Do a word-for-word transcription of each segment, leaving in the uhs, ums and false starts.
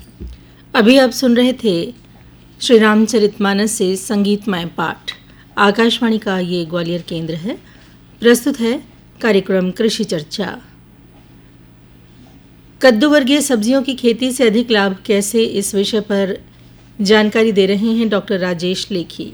अभी आप सुन रहे थे श्री रामचरितमानस से संगीतमय पाठ। आकाशवाणी का ये ग्वालियर केंद्र है। प्रस्तुत है कार्यक्रम कृषि चर्चा। कद्दू वर्गीय सब्जियों की खेती से अधिक लाभ कैसे, इस विषय पर जानकारी दे रहे हैं डॉक्टर राजेश लेखी।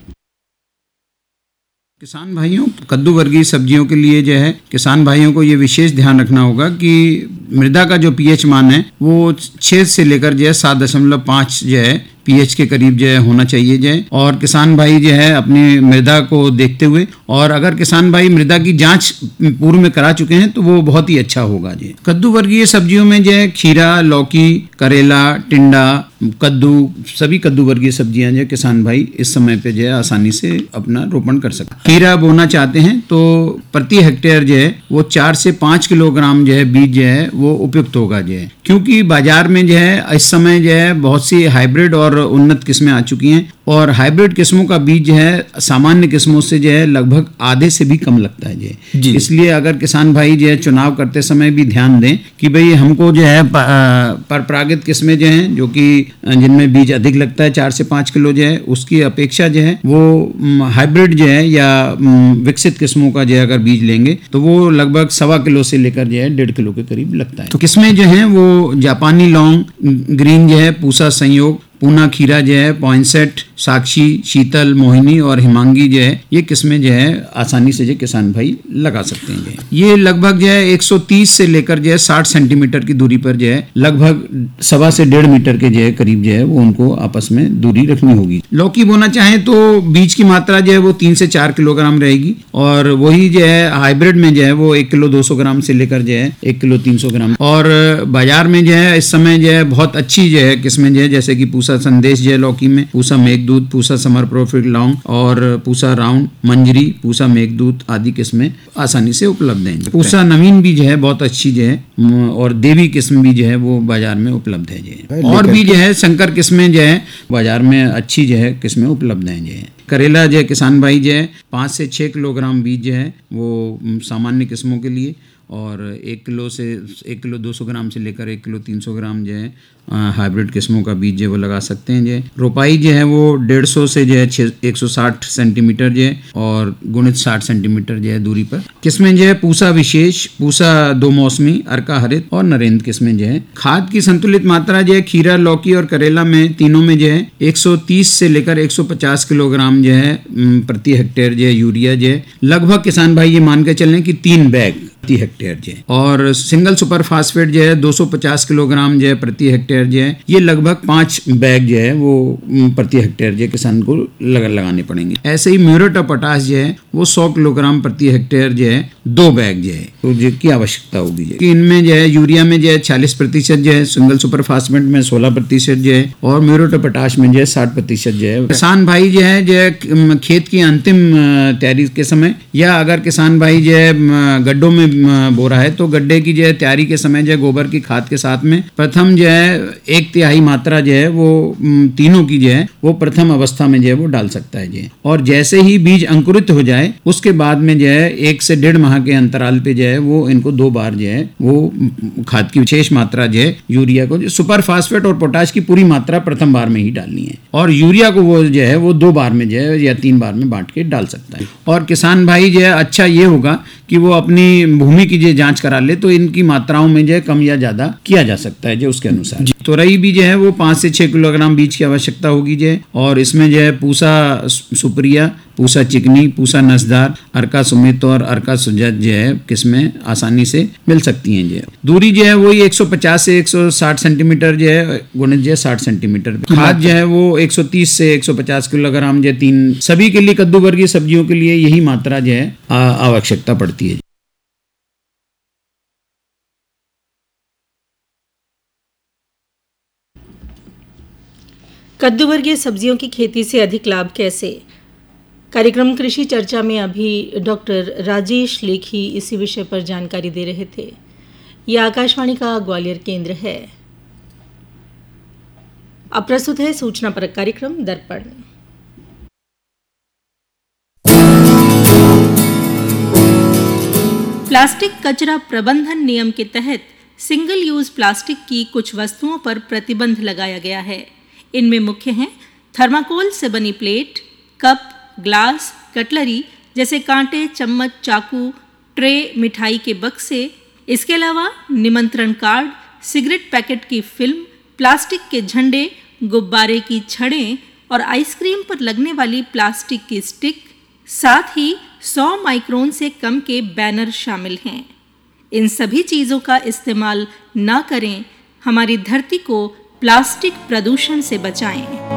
किसान भाइयों, कद्दू वर्गीय सब्जियों के लिए जो है किसान भाइयों को ये विशेष ध्यान रखना होगा कि मृदा का जो पीएच मान है वो छः से लेकर जो है सात दशमलव पाँच जो है पीएच के करीब जो है होना चाहिए जो है। और किसान भाई जो है अपनी मृदा को देखते हुए, और अगर किसान भाई मृदा की जांच पूर्व में करा चुके हैं तो वो बहुत ही अच्छा होगा जी। कद्दू वर्गीय सब्जियों में जो है खीरा, लौकी, करेला, टिंडा, कद्दू, सभी कद्दू वर्गीय सब्जियां जो किसान भाई इस समय पे जो है आसानी से अपना रोपण कर सकते हैं। खीरा बोना चाहते हैं तो प्रति हेक्टेयर जो है वो चार से पाँच किलोग्राम जो है बीज जो है वो उपयुक्त होगा जो है, क्योंकि बाजार में जो है इस समय जो है बहुत सी हाइब्रिड और उन्नत किस्में आ चुकी हैं, और हाइब्रिड किस्मों का बीज जो है सामान्य किस्मों से जो है लगभग आधे से भी कम लगता है जी। इसलिए अगर किसान भाई जो है चुनाव करते समय भी ध्यान दें कि भाई हमको जो है परपरागित किस्में जो हैं जो कि जिनमें बीज अधिक लगता है चार से पाँच किलो जो है, उसकी अपेक्षा जो है वो हाइब्रिड जो है या विकसित किस्मों का जो है अगर बीज लेंगे तो वो लगभग सवा किलो से लेकर जो है डेढ़ किलो के करीब लगता है। तो किस्में जो हैं वो जापानी लौंग, ग्रीन जो है, पूसा संयोग, पूना खीरा जो है, पॉइंसेट, साक्षी, शीतल, मोहिनी और हिमांगी जो है, ये किस्में जो है आसानी से जो किसान भाई लगा सकते हैं। ये लगभग जो है एक सौ तीस से लेकर जो है साठ सेंटीमीटर की दूरी पर जो है लगभग सवा से डेढ़ मीटर के जो है करीब जो है वो उनको आपस में दूरी रखनी होगी। लौकी बोना चाहें तो बीज की मात्रा जो है वो तीन से चार किलोग्राम रहेगी, और वही जो है हाइब्रिड में जो है वो एक किलो दो सौ ग्राम से लेकर जो है एक किलो तीन सौ ग्राम। और बाजार में जो है इस समय जो है बहुत अच्छी जो है किस्में जो है जैसे कि पूसा संदेश जो है लौकी में, पूसा मेघदूत, पूसा समर प्रॉफिट लौंग और पूसा राउंड, मंजरी, पूसा मेघदूत आदि किस्में आसानी से उपलब्ध हैं। पूसा नवीन भी जो है बहुत अच्छी जो है, और देवी किस्म भी जो है वो बाजार में उपलब्ध है जो, और भी जो है शंकर किस्में जो है बाजार में अच्छी जो है किस्में उपलब्ध हैं जो। करेला जो है किसान भाई जो है पाँच से छः किलोग्राम बीज जो है वो सामान्य किस्मों के लिए, और एक किलो से एक किलो दो सौ ग्राम से लेकर एक किलो तीन सौ ग्राम जो है हाइब्रिड किस्मों का बीज जो वो लगा सकते हैं जो। रोपाई जो है वो डेढ़ सौ से जो है छः एक सौ साठ सेंटीमीटर जो है, और गुणित साठ सेंटीमीटर जो है दूरी पर। किस्में जो है पूसा विशेष, पूसा दो मौसमी, अर्का हरित और नरेंद्र किस्में जो है। खाद की संतुलित मात्रा जो है खीरा, लौकी और करेला में तीनों में जो है एक सौ तीस से लेकर एक सौ पचास किलोग्राम जो है प्रति हेक्टेयर जो है यूरिया जो है लगभग किसान भाई ये मान के चलें कि तीन बैग प्रति हेक्टेयर जो है। और सिंगल सुपर फास्फेट जो है दो सौ पचास किलोग्राम जो है प्रति हेक्टेयर जो है, ये लगभग पाँच बैग जो है वो प्रति हेक्टेयर जो किसान को लगा लगाने पड़ेंगे। ऐसे ही म्यूरेट और पोटाश जो है वो सौ किलोग्राम प्रति हेक्टेयर जो है दो बैग जो है तो जिसकी आवश्यकता होगी। कि इनमें जो है यूरिया में जो है चालीस प्रतिशत जो है, सिंगल सुपर फास्फेट में सोलह प्रतिशत जो है, और म्यूरेट और पोटाश में जो है साठ प्रतिशत जो है। किसान भाई जो है जो खेत की अंतिम तैयारी के समय, या अगर किसान भाई जो है गड्ढों में बो रहा है तो गड्ढे की जो है तैयारी के समय जो है गोबर की खाद के साथ में प्रथम जो है एक तिहाई मात्रा जो है वो तीनों की जो है वो प्रथम अवस्था में जो है वो डाल सकता है जी। और जैसे ही बीज अंकुरित हो जाए उसके बाद में जो है एक से डेढ़ माह के अंतराल पे जो है वो इनको दो बार जो है वो खाद की विशेष मात्रा जो है यूरिया को, सुपर फास्फेट और पोटाश की पूरी मात्रा प्रथम बार में ही डालनी है, और यूरिया को वो जो है वो दो बार में जो है या तीन बार में बांट के डाल सकता है। और किसान भाई जो है अच्छा ये होगा कि वो अपनी भूमि की जो जांच करा ले तो इनकी मात्राओं में जो है कम या ज्यादा किया जा सकता है जो उसके अनुसार। तोरई भी जो है वो पाँच से छः किलोग्राम बीज की आवश्यकता होगी जो, और इसमें जो है पूसा सुप्रिया, पूसा चिकनी, पूसा नसदार, अर्का सुमित और अर्का सुजत जो है किस्में आसानी से मिल सकती हैं जो। दूरी जो है वही एक सौ पचास से एक सौ साठ सेंटीमीटर जो है गुणित जो है साठ सेंटीमीटर। खाद जो है वो एक सौ तीस से एक सौ पचास किलोग्राम जो तीन सभी के लिए कद्दू वर्गीय सब्जियों के लिए यही मात्रा जो है आवश्यकता पड़ती है। कद्दू वर्गीय सब्जियों की खेती से अधिक लाभ कैसे, कार्यक्रम कृषि चर्चा में अभी डॉक्टर राजेश लेखी इसी विषय पर जानकारी दे रहे थे। यह आकाशवाणी का ग्वालियर केंद्र है। अब प्रस्तुत है सूचना परक कार्यक्रम दर्पण। प्लास्टिक कचरा प्रबंधन नियम के तहत सिंगल यूज प्लास्टिक की कुछ वस्तुओं पर प्रतिबंध लगाया गया है। इनमें मुख्य हैं थर्माकोल से बनी प्लेट, कप, ग्लास, कटलरी जैसे कांटे, चम्मच, चाकू, ट्रे, मिठाई के बक्से। इसके अलावा निमंत्रण कार्ड, सिगरेट पैकेट की फिल्म, प्लास्टिक के झंडे, गुब्बारे की छड़ें और आइसक्रीम पर लगने वाली प्लास्टिक की स्टिक, साथ ही सौ माइक्रोन से कम के बैनर शामिल हैं। इन सभी चीज़ों का इस्तेमाल ना करें, हमारी धरती को प्लास्टिक प्रदूषण से बचाएं।